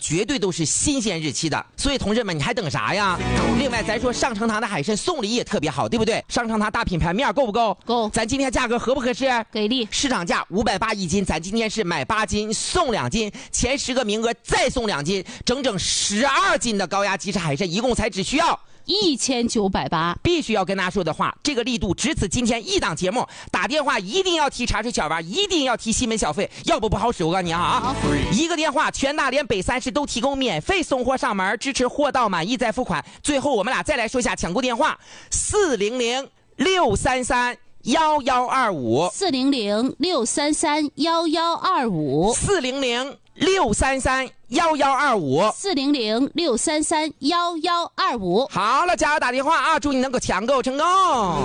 绝对都是新鲜日期的。所以同志们，你还等啥呀？另外咱说上城堂的海参送礼也特别好，对不对？上城堂大品牌面够不够？ 够。 咱今天价格合不合适？ 给力。 市场价580一斤，咱今天是买8斤送2斤，前10个名额再送2斤，整整12斤的高压鸡翅海参，一共才只需要 1980。 必须要跟大家说的话，这个力度只此今天一档节目，打电话一定要提茶水小丸，一定要提西门小费，要不好使。我告诉你啊，一个电话，全大连北3市都提供免费送货上门，支持货到满意再付款。最后我们俩再来说一下抢购电话 400-633-1125，400-633-1125，400-633-1125。 好了，加油打电话啊！祝你能够抢购成功。